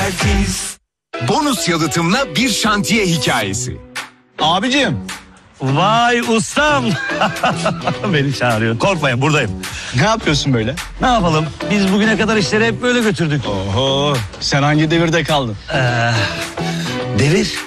Tertemiz. Bonus yalıtımla bir şantiye hikayesi. Abicim. Vay ustam. Beni çağırıyor. Korkmayın, buradayım. Ne yapıyorsun böyle? Ne yapalım? Biz bugüne kadar işleri hep böyle götürdük. Oho, sen hangi devirde kaldın? Devir.